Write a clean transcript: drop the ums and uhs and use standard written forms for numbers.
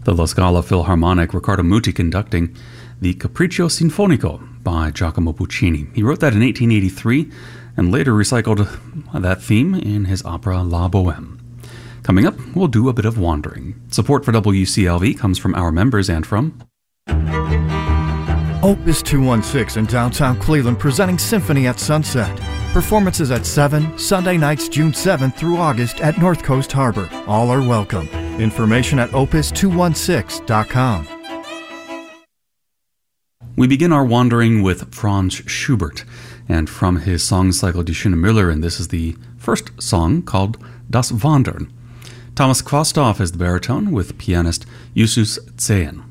The La Scala Philharmonic, Riccardo Muti conducting the Capriccio Sinfonico by Giacomo Puccini. He wrote that in 1883 and later recycled that theme in his opera La Bohème. Coming up, we'll do a bit of wandering. Support for WCLV comes from our members and from Opus 216 in downtown Cleveland presenting Symphony at Sunset. Performances at 7, Sunday nights June 7th through August at North Coast Harbor. All are welcome. Information at opus216.com. We begin our wandering with Franz Schubert, and from his song cycle Die Schöne Müller, and this is the first song called Das Wandern. Thomas Quasthoff is the baritone with pianist Justus Zehn.